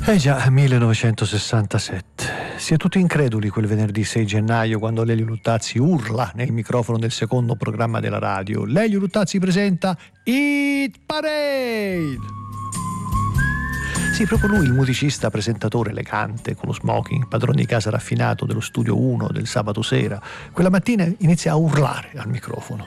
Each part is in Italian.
Eh già, 1967. Si è tutti increduli quel venerdì 6 gennaio quando Lelio Luttazzi urla nel microfono del secondo programma della radio. Lelio Luttazzi presenta Hit Parade! Sì, proprio lui, il musicista, presentatore elegante, con lo smoking, padrone di casa raffinato dello Studio 1 del sabato sera, quella mattina inizia a urlare al microfono.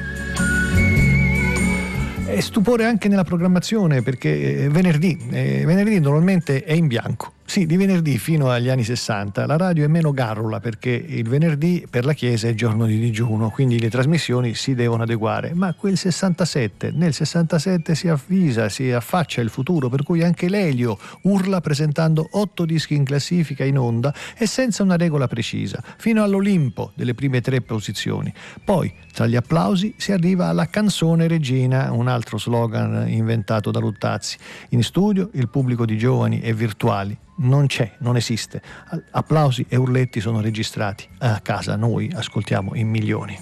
E stupore anche nella programmazione, perché venerdì normalmente è in bianco. Sì, di venerdì fino agli anni 60 la radio è meno garrula, perché il venerdì per la Chiesa è giorno di digiuno, quindi le trasmissioni si devono adeguare. Ma nel 67 si avvisa, si affaccia il futuro, per cui anche Lelio urla presentando 8 dischi in classifica in onda e senza una regola precisa, fino all'Olimpo delle prime 3 posizioni. Poi, tra gli applausi, si arriva alla canzone regina, un altro slogan inventato da Luttazzi. In studio il pubblico di giovani e virtuali non esiste. Applausi e urletti sono registrati. A casa noi ascoltiamo in milioni.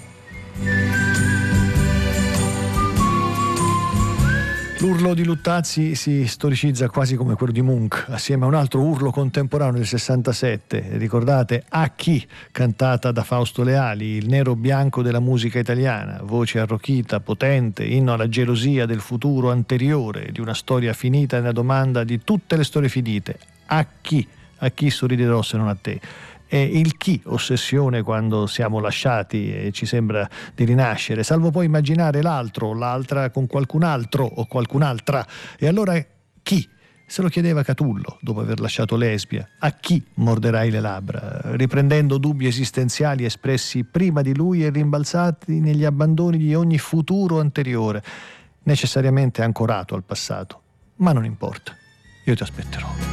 L'urlo di Luttazzi si storicizza quasi come quello di Munch, assieme a un altro urlo contemporaneo del 67. Ricordate A chi, cantata da Fausto Leali, il nero bianco della musica italiana, voce arrochita, potente, inno alla gelosia del futuro anteriore, di una storia finita nella domanda di tutte le storie finite. A chi sorriderò se non a te? E il chi, ossessione quando siamo lasciati e ci sembra di rinascere, salvo poi immaginare l'altro o l'altra con qualcun altro o qualcun'altra. E allora chi? Se lo chiedeva Catullo dopo aver lasciato Lesbia. A chi morderai le labbra? Riprendendo dubbi esistenziali espressi prima di lui e rimbalzati negli abbandoni di ogni futuro anteriore, necessariamente ancorato al passato. Ma non importa, io ti aspetterò.